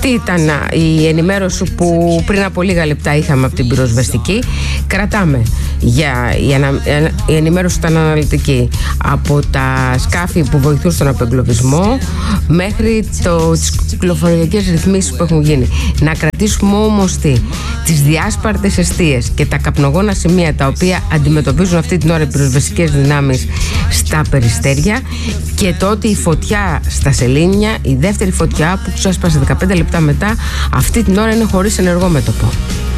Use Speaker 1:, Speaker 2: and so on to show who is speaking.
Speaker 1: Αυτή ήταν η ενημέρωση που πριν από λίγα λεπτά είχαμε από την πυροσβεστική. Κρατάμε η ενημέρωση ήταν αναλυτική από τα σκάφη που βοηθούν στον απεγκλωβισμό μέχρι τις κυκλοφοριακές ρυθμίσεις που έχουν γίνει. Να κρατήσουμε όμως τις διάσπαρτες εστίες και τα καπνογόνα σημεία τα οποία αντιμετωπίζουν αυτή την ώρα οι πυροσβεστικές δυνάμεις στα Περιστέρια, και το ότι η φωτιά στα Σελήνια, η δεύτερη φωτιά που ξέσπασε 15 λεπτά μετά, αυτή την ώρα είναι χωρίς ενεργό μέτωπο.